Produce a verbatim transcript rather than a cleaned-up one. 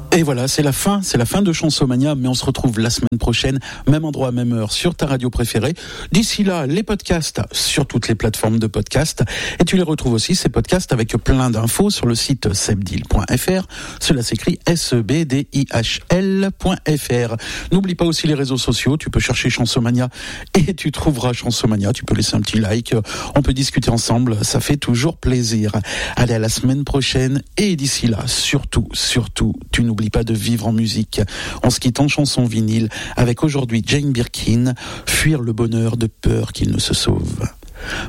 Et voilà, c'est la fin, c'est la fin de Chansomania, mais on se retrouve la semaine prochaine, même endroit, même heure, sur ta radio préférée. D'ici là, les podcasts sur toutes les plateformes de podcasts, et tu les retrouves aussi, ces podcasts, avec plein d'infos sur le site sebdil point f r. Cela s'écrit S E B D I H L point F R. N'oublie pas aussi les réseaux sociaux, tu peux chercher Chansomania et tu trouveras Chansomania, tu peux laisser un petit like, on peut discuter ensemble, ça fait toujours plaisir. Allez, à la semaine prochaine, et d'ici là, surtout, surtout, tu n'oublies pas de vivre en musique. On se quitte en chanson vinyle avec aujourd'hui Jane Birkin, Fuir le bonheur de peur qu'il ne se sauve.